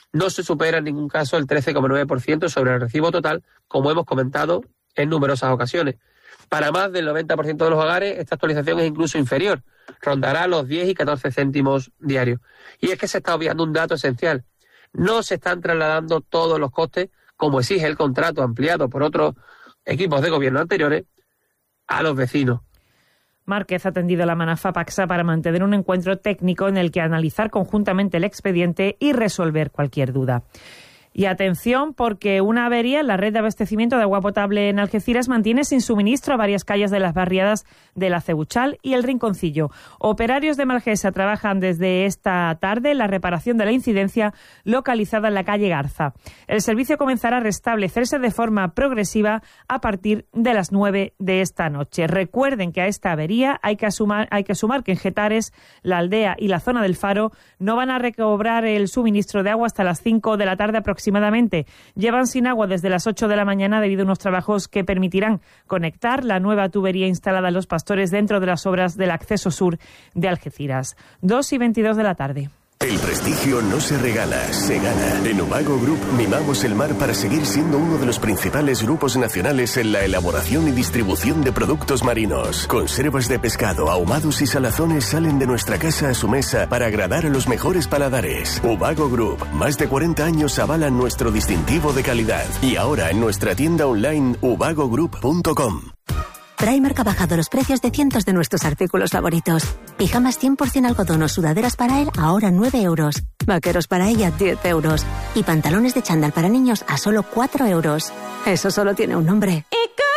no se supera en ningún caso el 13,9% sobre el recibo total, como hemos comentado en numerosas ocasiones. Para más del 90% de los hogares, esta actualización es incluso inferior, rondará los 10 y 14 céntimos diarios. Y es que se está obviando un dato esencial. No se están trasladando todos los costes, como exige el contrato ampliado por otros equipos de gobierno anteriores, a los vecinos. Márquez ha tendido la mano a FAPACSA para mantener un encuentro técnico en el que analizar conjuntamente el expediente y resolver cualquier duda. Y atención, porque una avería en la red de abastecimiento de agua potable en Algeciras mantiene sin suministro a varias calles de las barriadas de la Cebuchal y el Rinconcillo. Operarios de Malgesa trabajan desde esta tarde en la reparación de la incidencia localizada en la calle Garza. El servicio comenzará a restablecerse de forma progresiva a partir de las 9 de esta noche. Recuerden que a esta avería hay que sumar que en Getares, la aldea y la zona del Faro no van a recobrar el suministro de agua hasta las 5 de la tarde aproximadamente. Llevan sin agua desde las 8 de la mañana debido a unos trabajos que permitirán conectar la nueva tubería instalada en Los Pastores dentro de las obras del acceso sur de Algeciras. 2:22 de la tarde. El prestigio no se regala, se gana. En Ubago Group mimamos el mar para seguir siendo uno de los principales grupos nacionales en la elaboración y distribución de productos marinos. Conservas de pescado, ahumados y salazones salen de nuestra casa a su mesa para agradar a los mejores paladares. Ubago Group, más de 40 años avalan nuestro distintivo de calidad. Y ahora en nuestra tienda online ubagogroup.com. Primark ha bajado los precios de cientos de nuestros artículos favoritos. Pijamas 100% algodón o sudaderas para él a ahora 9 euros. Vaqueros para ella 10 euros. Y pantalones de chándal para niños a solo 4 euros. Eso solo tiene un nombre.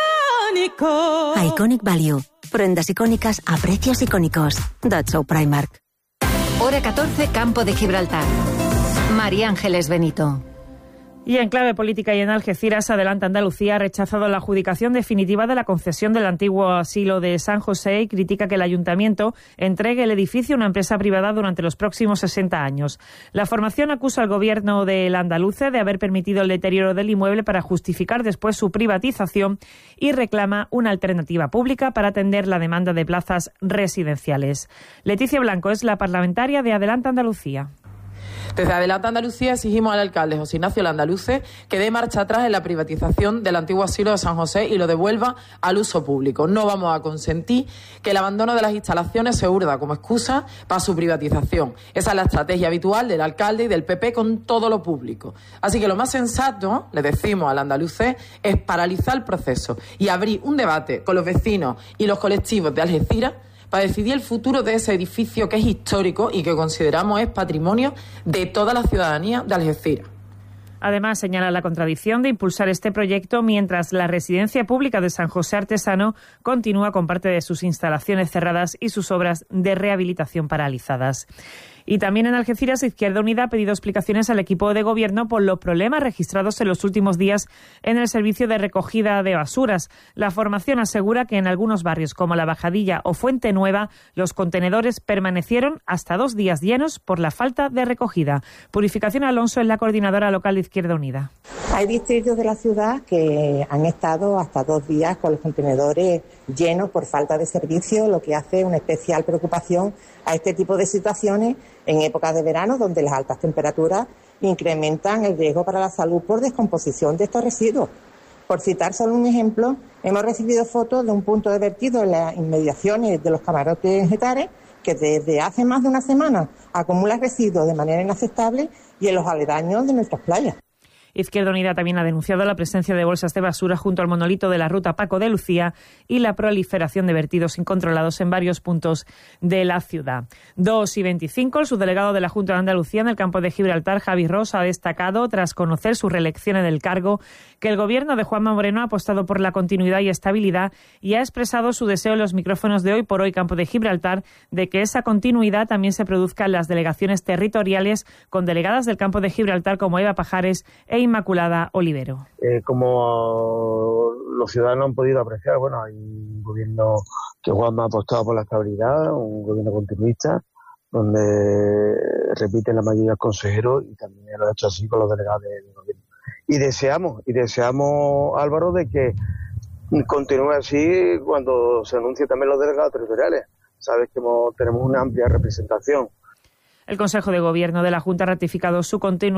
¡Icónico! Iconic Value. Prendas icónicas a precios icónicos. That's so Primark. Hora 14, Campo de Gibraltar. María Ángeles Benito. Y en clave política y en Algeciras, Adelante Andalucía ha rechazado la adjudicación definitiva de la concesión del antiguo asilo de San José y critica que el ayuntamiento entregue el edificio a una empresa privada durante los próximos 60 años. La formación acusa al gobierno del andaluce de haber permitido el deterioro del inmueble para justificar después su privatización y reclama una alternativa pública para atender la demanda de plazas residenciales. Leticia Blanco es la parlamentaria de Adelante Andalucía. Desde Adelante Andalucía exigimos al alcalde José Ignacio Landaluce que dé marcha atrás en la privatización del antiguo asilo de San José y lo devuelva al uso público. No vamos a consentir que el abandono de las instalaciones se urda como excusa para su privatización. Esa es la estrategia habitual del alcalde y del PP con todo lo público. Así que lo más sensato, le decimos al andaluce, es paralizar el proceso y abrir un debate con los vecinos y los colectivos de Algeciras para decidir el futuro de ese edificio que es histórico y que consideramos es patrimonio de toda la ciudadanía de Algeciras. Además, señala la contradicción de impulsar este proyecto mientras la residencia pública de San José Artesano continúa con parte de sus instalaciones cerradas y sus obras de rehabilitación paralizadas. Y también en Algeciras, Izquierda Unida ha pedido explicaciones al equipo de gobierno por los problemas registrados en los últimos días en el servicio de recogida de basuras. La formación asegura que en algunos barrios como La Bajadilla o Fuente Nueva los contenedores permanecieron hasta 2 días llenos por la falta de recogida. Purificación Alonso es la coordinadora local de Izquierda Unida. Hay distritos de la ciudad que han estado hasta 2 días con los contenedores llenos por falta de servicio, lo que hace una especial preocupación a este tipo de situaciones en épocas de verano, donde las altas temperaturas incrementan el riesgo para la salud por descomposición de estos residuos. Por citar solo un ejemplo, hemos recibido fotos de un punto de vertido en las inmediaciones de los camarotes en Getares, que desde hace más de una semana acumula residuos de manera inaceptable y en los aledaños de nuestras playas. Izquierda Unida también ha denunciado la presencia de bolsas de basura junto al monolito de la ruta Paco de Lucía y la proliferación de vertidos incontrolados en varios puntos de la ciudad. 2:25, el subdelegado de la Junta de Andalucía en el campo de Gibraltar, Javi Ros, ha destacado, tras conocer su reelección en el cargo, que el gobierno de Juanma Moreno ha apostado por la continuidad y estabilidad y ha expresado su deseo en los micrófonos de Hoy por Hoy Campo de Gibraltar de que esa continuidad también se produzca en las delegaciones territoriales con delegadas del campo de Gibraltar como Eva Pajares e Inmaculada Olivero. Como los ciudadanos han podido apreciar, bueno, hay un gobierno que Juanma ha apostado por la estabilidad, un gobierno continuista, donde repiten la mayoría de consejeros y también lo ha hecho así con los delegados del gobierno. Y deseamos, Álvaro, de que continúe así cuando se anuncien también los delegados territoriales. Sabes que tenemos una amplia representación. El Consejo de Gobierno de la Junta ha ratificado su continuidad